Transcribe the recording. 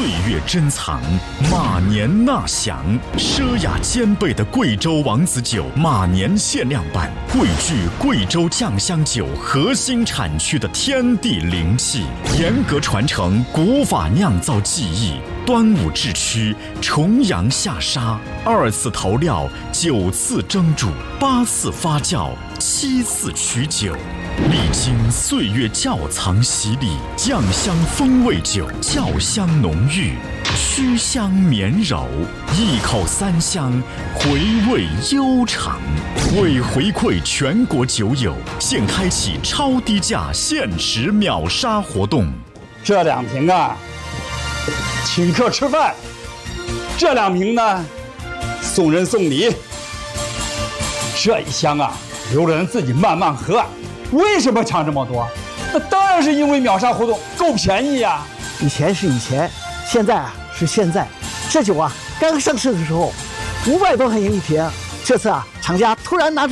岁月珍藏，马年纳享。奢雅兼备的贵州王子酒马年限量版，汇聚贵州酱香酒核心产区的天地灵气，严格传承古法酿造技艺。端午制曲，重阳下沙，2次投料，9次蒸煮，8次发酵，7次取酒。历经岁月窖藏洗礼，酱香风味酒，窖香浓郁，曲香绵柔，一口3香，回味悠长。为回馈全国酒友，现开启超低价限时秒杀活动。 这2瓶啊，请客吃饭；这2瓶呢，送人送礼。这1箱啊，留着人自己慢慢喝。为什么抢这么多？那当然是因为秒杀活动够便宜呀！ 以前是以前，现在啊是现在。这酒啊，刚上市的时候500多块钱1瓶，这次啊，厂家突然拿出